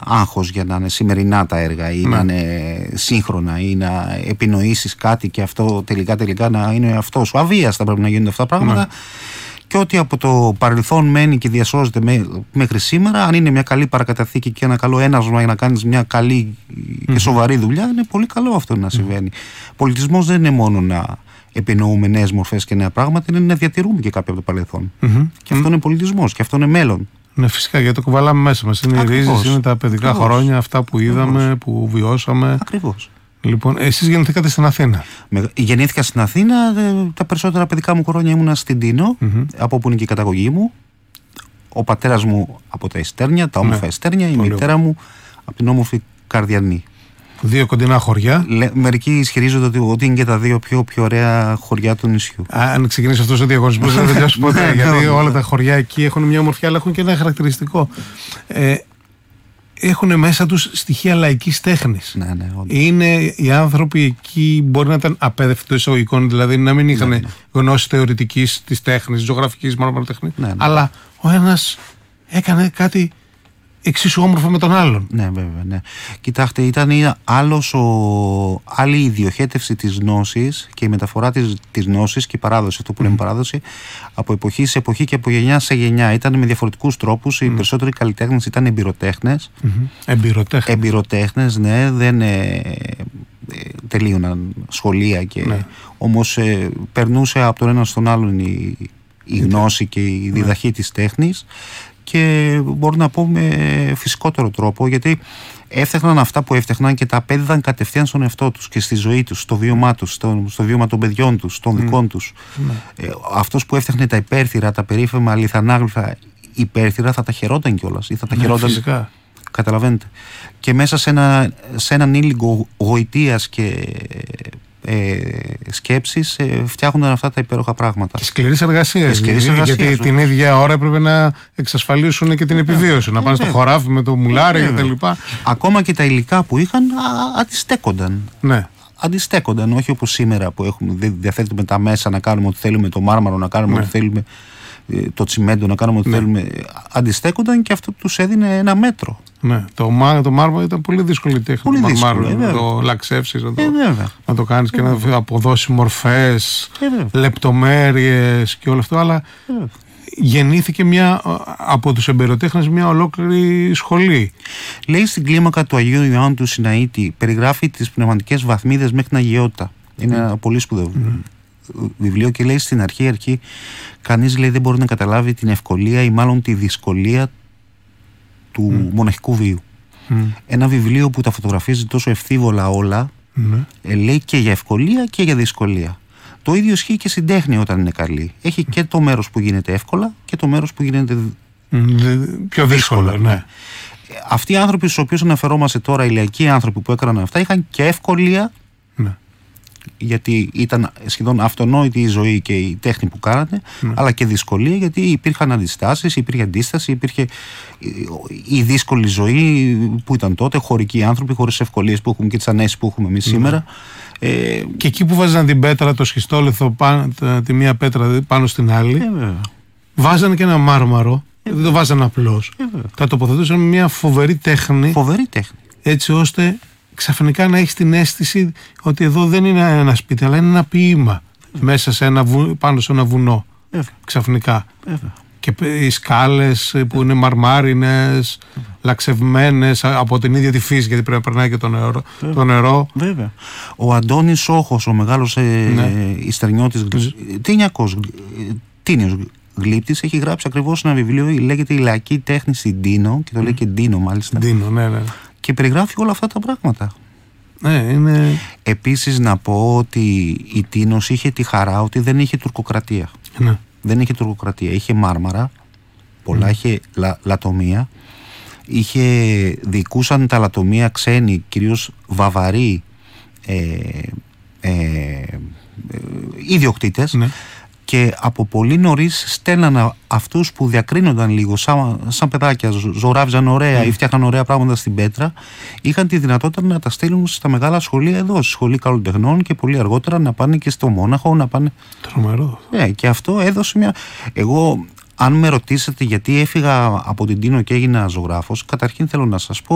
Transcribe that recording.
άγχος για να είναι σημερινά τα έργα ή να είναι σύγχρονα ή να επινοήσεις κάτι και αυτό τελικά να είναι ο εαυτός σου. Αβίαστα πρέπει να γίνονται αυτά τα πράγματα. Και ότι από το παρελθόν μένει και διασώζεται μέχρι σήμερα, αν είναι μια καλή παρακαταθήκη και ένα καλό ένασμα για να κάνεις μια καλή και σοβαρή δουλειά, είναι πολύ καλό αυτό να συμβαίνει. Πολιτισμός δεν είναι μόνο να επινοούμε νέες μορφές και νέα πράγματα, είναι να διατηρούμε και κάποια από το παρελθόν. Και αυτό είναι πολιτισμός και αυτό είναι μέλλον. Ναι, φυσικά, γιατί το κουβαλάμε μέσα μας. Είναι οι ρίζες, είναι τα παιδικά χρόνια, αυτά που είδαμε, που βιώσαμε. Ακριβώς. Λοιπόν, εσείς γεννηθήκατε στην Αθήνα. Γεννήθηκα στην Αθήνα. Τα περισσότερα παιδικά μου χρόνια ήμουνα στην Τίνο, από όπου είναι και η καταγωγή μου. Ο πατέρας μου από τα Ιστέρνια, τα όμορφα Ιστέρνια, η μητέρα μου από την όμορφη Καρδιανή. Δύο κοντινά χωριά. Μερικοί ισχυρίζονται ότι είναι και τα δύο πιο ωραία χωριά του νησιού. Αν ξεκινήσει αυτός ο διαγωνισμός δεν θα τελειώσει ποτέ. Γιατί όλα τα χωριά εκεί έχουν μια ομορφιά, αλλά έχουν και ένα χαρακτηριστικό. Έχουν μέσα τους στοιχεία λαϊκής τέχνης. Ναι, είναι οι άνθρωποι εκεί, μπορεί να ήταν απέδευτοι εισαγωγικών, δηλαδή να μην είχαν γνώση θεωρητικής της τέχνης, ζωγραφικής, μαρμαροτεχνής, αλλά ο ένας έκανε κάτι εξίσου όμορφο με τον άλλον. Ναι, βέβαια. Ναι. Κοιτάξτε, ήταν άλλη η διοχέτευση της γνώσης και η μεταφορά της γνώσης και η παράδοση, αυτό που λέμε παράδοση, από εποχή σε εποχή και από γενιά σε γενιά. Ήταν με διαφορετικούς τρόπους. Οι περισσότεροι καλλιτέχνες ήταν εμπειροτέχνες. Εμπειροτέχνες, ναι, δεν τελείωναν σχολεία όμως περνούσε από τον ένα στον άλλον η γνώση και η διδαχή της τέχνης. Και μπορώ να πω με φυσικότερο τρόπο, γιατί έφτιαχναν αυτά που έφτιαχναν και τα απέδιδαν κατευθείαν στον εαυτό τους και στη ζωή τους, στο βίωμά τους, στο βίωμα των παιδιών τους, των δικών τους. Αυτός που έφτιαχνε τα υπέρθυρα, τα περίφημα λιθανάγλυφα υπέρθυρα, θα τα χαιρόταν κιόλας ή θα τα χαιρόταν. Φυσικά. Καταλαβαίνετε. Και μέσα σε έναν ήλιγκο γοητείας και σκέψεις φτιάχνονταν αυτά τα υπέροχα πράγματα. Και σκληρής εργασίας. Γιατί την ίδια ώρα έπρεπε να εξασφαλίσουν και την επιβίωση. Να πάνε στο χωράφι με το μουλάρι κτλ. Ακόμα και τα υλικά που είχαν αντιστέκονταν. Ναι. Αντιστέκονταν, όχι όπως σήμερα που διαθέτουμε τα μέσα να κάνουμε ό,τι θέλουμε, το μάρμαρο να κάνουμε ό,τι θέλουμε, το τσιμέντο να κάνουμε ό,τι θέλουμε. Αντιστέκονταν και αυτό τους έδινε ένα μέτρο. Ναι, το μάρμαρο ήταν πολύ δύσκολη τέχνη. Πολύ δύσκολο, να το λαξεύσεις, να το κάνεις και να αποδώσει μορφές, λεπτομέρειες και όλο αυτό. Αλλά γεννήθηκε από τους εμπειροτέχνες μια ολόκληρη σχολή. Λέει στην κλίμακα του Αγίου Ιωάννου του Σιναήτη, περιγράφει τις πνευματικές βαθμίδες μέχρι την αγιότητα. Είναι ένα πολύ σπουδαίο βιβλίο και λέει στην αρχή κανείς λέει δεν μπορεί να καταλάβει την ευκολία ή μάλλον τη δυσκολία του μοναχικού βίου. Ένα βιβλίο που τα φωτογραφίζει τόσο ευθύβολα όλα, λέει και για ευκολία και για δυσκολία. Το ίδιο ισχύει και στην τέχνη όταν είναι καλή. Έχει και το μέρος που γίνεται εύκολα και το μέρος που γίνεται πιο δύσκολα. Ναι. Αυτοί οι άνθρωποι στους οποίους αναφερόμαστε τώρα, οι λαϊκοί άνθρωποι που έκαναν αυτά, είχαν και ευκολία, γιατί ήταν σχεδόν αυτονόητη η ζωή και η τέχνη που κάνανε, αλλά και δυσκολία, γιατί υπήρχαν αντιστάσεις, υπήρχε αντίσταση, υπήρχε η δύσκολη ζωή που ήταν τότε, χωρικοί άνθρωποι χωρίς ευκολίες που έχουμε και τις ανέσεις που έχουμε εμείς σήμερα. Και εκεί που βάζαν την πέτρα, το σχιστόλιθο, τη μία πέτρα πάνω στην άλλη, βάζανε και ένα μάρμαρο, δεν το βάζανε απλώς. Τα τοποθετούσαν με μια φοβερή τέχνη. Έτσι ώστε ξαφνικά να έχεις την αίσθηση ότι εδώ δεν είναι ένα σπίτι, αλλά είναι ένα ποίημα μέσα πάνω σε ένα βουνό. Ξαφνικά. Και οι σκάλες που είναι μαρμάρινες, λαξευμένες από την ίδια τη φύση, γιατί πρέπει να περνάει και το νερό. Βέβαια. Ο Αντώνης Σόχος, ο μεγάλος Ιστερνιώτης τίνιος γλύπτης, έχει γράψει ακριβώς ένα βιβλίο, λέγεται «Η λαϊκή τέχνη στην Τίνο», και το λέει και Ντίνο μάλιστα. Ντίνο, ναι. Και περιγράφει όλα αυτά τα πράγματα. Είναι... Επίσης να πω ότι η Τίνος είχε τη χαρά ότι δεν είχε τουρκοκρατία. Δεν είχε τουρκοκρατία. Είχε μάρμαρα, πολλά, είχε λατομεία. Διοικούσαν τα λατομεία ξένοι, κυρίως Βαβαροί ιδιοκτήτες. Και από πολύ νωρίς στέλνανε αυτούς που διακρίνονταν λίγο σαν παιδάκια, ζωγράφιζαν ωραία ή φτιάχναν ωραία πράγματα στην πέτρα, είχαν τη δυνατότητα να τα στείλουν στα μεγάλα σχολεία εδώ, στη Σχολή Καλλιτεχνών, και πολύ αργότερα να πάνε και στο Μόναχο, να πάνε. Τρομερό. Και αυτό έδωσε μια. Εγώ, αν με ρωτήσετε γιατί έφυγα από την Τίνο και έγινα ζωγράφος, καταρχήν θέλω να σας πω